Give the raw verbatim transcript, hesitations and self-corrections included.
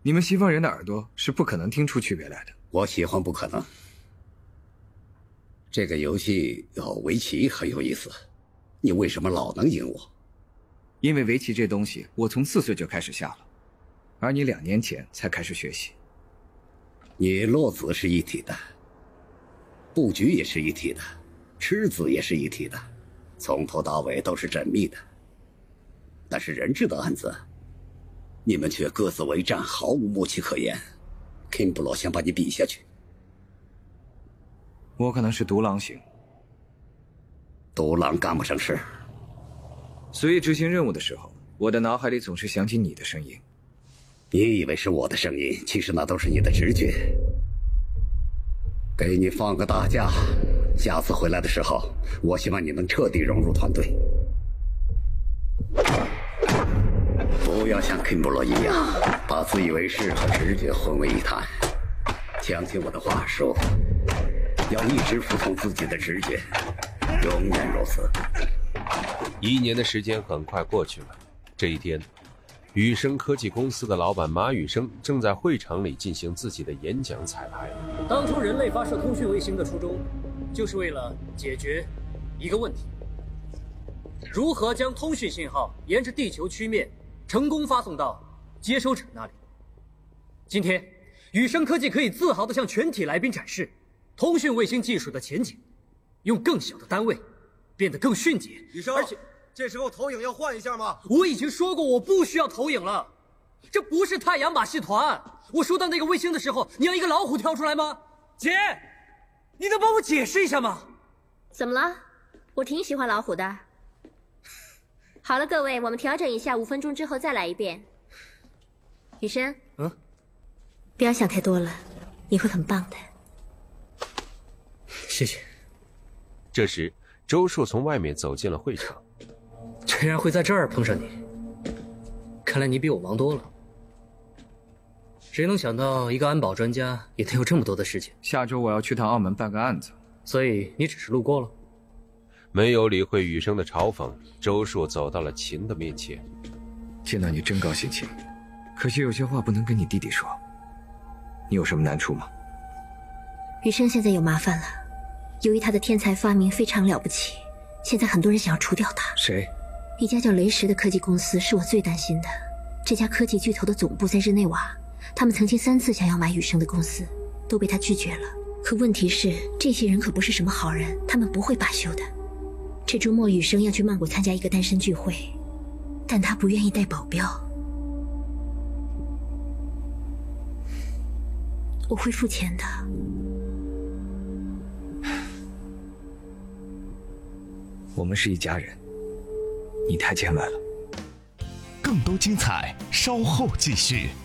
你们西方人的耳朵是不可能听出区别来的。 我喜欢不可能。这个游戏哦，围棋很有意思，你为什么老能赢我？ 因为围棋这东西，我从四岁就开始下了，而你两年前才开始学习。 你落子是一体的，布局也是一体的，吃子也是一体的，从头到尾都是缜密的。但是人质的案子，你们却各自为战，毫无默契可言。Kimball 想把你比下去。 我可能是独狼型， 独狼干不成事。 所以执行任务的时候，我的脑海里总是响起你的声音。 你以为是我的声音，其实那都是你的直觉。给你放个大假，下次回来的时候，我希望你能彻底融入团队。不要像 Kimball 一样，把自以为是和直觉混为一谈。相信我的话术，要一直服从自己的直觉，永远如此。 一年的时间很快过去了。这一天，宇生科技公司的老板马宇生正在会场里进行自己的演讲彩排。 当初人类发射通讯卫星的初衷，就是为了解决一个问题：如何将通讯信号沿着地球曲面成功发送到接收者那里。今天，宇生科技可以自豪地向全体来宾展示通讯卫星技术的前景，用更小的单位变得更迅捷。 宇生， 而且这时候投影要换一下吗？ 我已经说过我不需要投影了，这不是太阳马戏团。我说到那个卫星的时候，你让一个老虎跳出来吗？姐，你能帮我解释一下吗？ 怎么了？我挺喜欢老虎的。好了，各位，我们调整一下，五分钟之后再来一遍。雨生， 嗯， 不要想太多了，你会很棒的。 谢谢。 这时，周硕从外面走进了会场。 居然会在这儿碰上你，看来你比我忙多了。谁能想到一个安保专家也能有这么多的事情？ 下周我要去趟澳门办个案子， 所以你只是路过了？ 没有理会雨生的嘲讽，周硕走到了秦的面前。 见到你真高兴，秦。可惜有些话不能跟你弟弟说。你有什么难处吗？ 雨生现在有麻烦了，由于他的天才发明非常了不起，现在很多人想要除掉他。 谁？ 一家叫雷石的科技公司是我最担心的。这家科技巨头的总部在日内瓦，他们曾经三次想要买雨生的公司，都被他拒绝了。可问题是，这些人可不是什么好人，他们不会罢休的。这周末雨生要去曼谷参加一个单身聚会，但他不愿意带保镖。我会付钱的。 我们是一家人，你太见外了。 更多精彩，稍后继续。